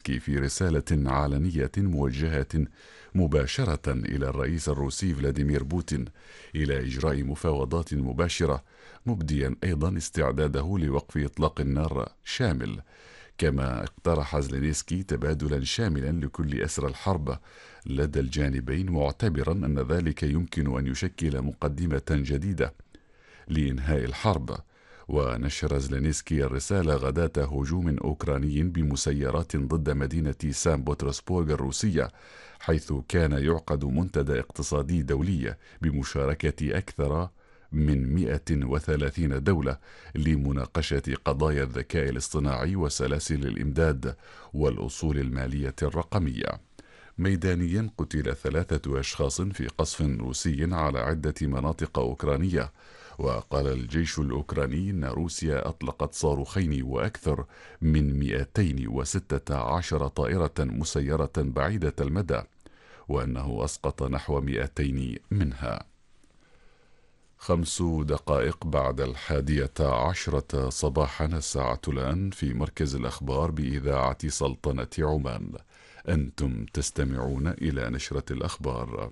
زيلينسكي في رسالة علنية موجهة مباشرة إلى الرئيس الروسي فلاديمير بوتين إلى إجراء مفاوضات مباشرة، مبديا أيضا استعداده لوقف إطلاق النار شامل. كما اقترح زيلينسكي تبادلا شاملا لكل أسرى الحرب لدى الجانبين، معتبرا أن ذلك يمكن أن يشكل مقدمة جديدة لإنهاء الحرب. ونشر زيلينسكي الرسالة غداة هجوم أوكراني بمسيرات ضد مدينة سان بطرسبورغ الروسية، حيث كان يعقد منتدى اقتصادي دولي بمشاركة أكثر من 130 دولة لمناقشة قضايا الذكاء الاصطناعي وسلاسل الإمداد والأصول المالية الرقمية. ميدانيا قتل 3 أشخاص في قصف روسي على عدة مناطق أوكرانية. وقال الجيش الأوكراني أن روسيا أطلقت صاروخين وأكثر من 216 طائرة مسيرة بعيدة المدى، وأنه أسقط نحو 200 منها. 5 دقائق بعد 11 صباحا الساعة الآن في مركز الأخبار بإذاعة سلطنة عمان. أنتم تستمعون إلى نشرة الأخبار.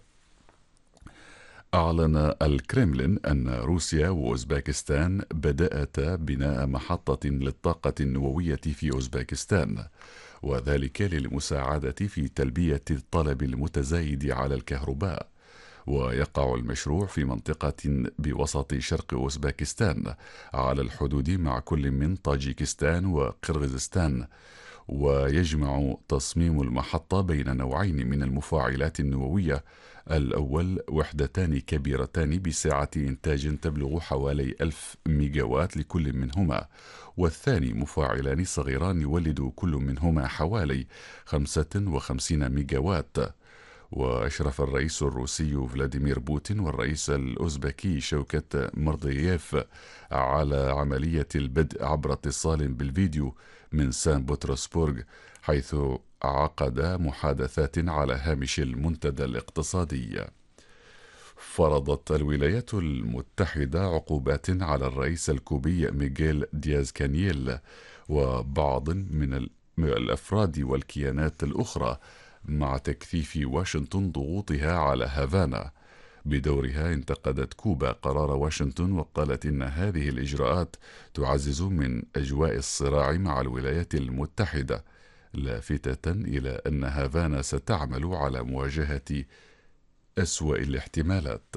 أعلن الكرملين أن روسيا وأوزباكستان بدأتا بناء محطة للطاقة النووية في أوزباكستان، وذلك للمساعدة في تلبية الطلب المتزايد على الكهرباء. ويقع المشروع في منطقة بوسط شرق أوزباكستان على الحدود مع كل من طاجيكستان وقرغيزستان، ويجمع تصميم المحطة بين نوعين من المفاعلات النووية. الأول وحدتان كبيرتان بسعة إنتاج تبلغ حوالي 1000 ميجاوات لكل منهما، والثاني مفاعلان صغيران يولد كل منهما حوالي 55 ميجاوات. وأشرف الرئيس الروسي فلاديمير بوتين والرئيس الأوزبكي شوكت ميردييف على عملية البدء عبر اتصال بالفيديو من سان بطرسبورغ، حيث عقد محادثات على هامش المنتدى الاقتصادي. فرضت الولايات المتحدة عقوبات على الرئيس الكوبي ميغيل دياز كانييل وبعض من الأفراد والكيانات الأخرى، مع تكثيف واشنطن ضغوطها على هافانا. بدورها انتقدت كوبا قرار واشنطن، وقالت إن هذه الإجراءات تعزز من أجواء الصراع مع الولايات المتحدة، لافتة إلى أن هافانا ستعمل على مواجهة أسوأ الاحتمالات.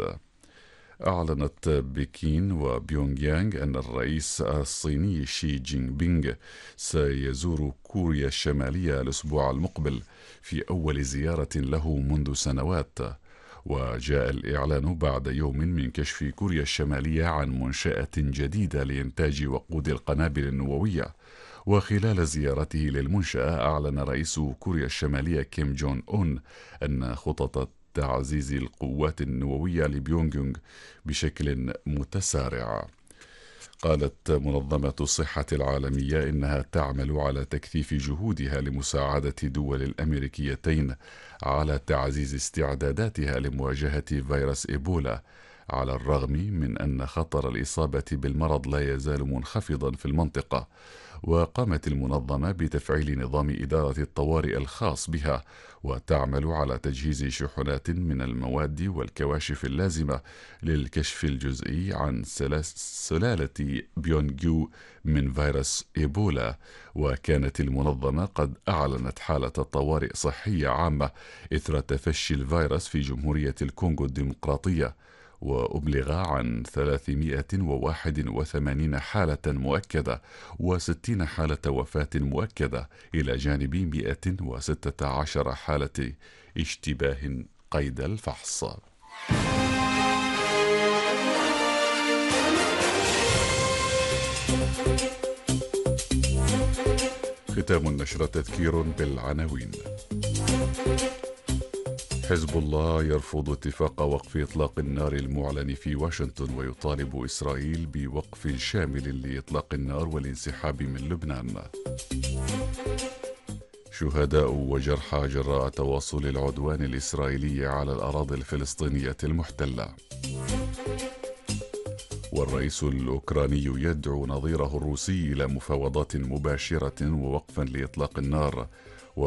أعلنت بكين وبيونغ يانغ أن الرئيس الصيني شي جين بينغ سيزور كوريا الشمالية الأسبوع المقبل في أول زيارة له منذ سنوات. وجاء الإعلان بعد يوم من كشف كوريا الشمالية عن منشأة جديدة لإنتاج وقود القنابل النووية. وخلال زيارته للمنشأة أعلن رئيس كوريا الشمالية كيم جون أون أن خطط تعزيز القوات النووية لبيونغ يونغ بشكل متسارع. قالت منظمة الصحة العالمية إنها تعمل على تكثيف جهودها لمساعدة الدول الأمريكيتين على تعزيز استعداداتها لمواجهة فيروس إيبولا، على الرغم من أن خطر الإصابة بالمرض لا يزال منخفضا في المنطقة. وقامت المنظمة بتفعيل نظام إدارة الطوارئ الخاص بها، وتعمل على تجهيز شحنات من المواد والكواشف اللازمة للكشف الجزئي عن سلالة بيونغيو من فيروس إيبولا. وكانت المنظمة قد أعلنت حالة طوارئ صحية عامة إثر تفشي الفيروس في جمهورية الكونغو الديمقراطية، وأبلغ عن 381 حالة مؤكدة و60 حالة وفاة مؤكدة، إلى جانب 116 حالة اشتباه قيد الفحص. ختام النشرة تذكير بالعناوين. حزب الله يرفض اتفاق وقف إطلاق النار المعلن في واشنطن، ويطالب إسرائيل بوقف شامل لإطلاق النار والانسحاب من لبنان. شهداء وجرحى جراء تواصل العدوان الإسرائيلي على الأراضي الفلسطينية المحتلة. والرئيس الأوكراني يدعو نظيره الروسي إلى مفاوضات مباشرة ووقفا لإطلاق النار